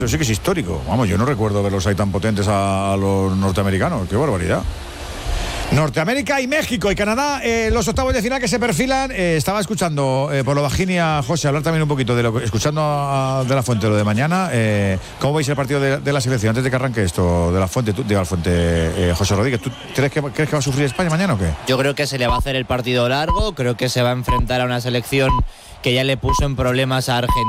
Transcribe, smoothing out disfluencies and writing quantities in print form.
Pero sí que es histórico. Vamos, yo no recuerdo verlos ahí tan potentes a los norteamericanos. ¡Qué barbaridad! Norteamérica y México y Canadá, los octavos de final que se perfilan. Estaba escuchando por lo bajín a José hablar también un poquito de escuchando a De La Fuente lo de mañana. ¿Cómo veis el partido de la selección antes de que arranque esto? De La Fuente, José Rodríguez, ¿tú crees que va a sufrir España mañana o qué? Yo creo que se le va a hacer el partido largo, creo que se va a enfrentar a una selección que ya le puso en problemas a Argentina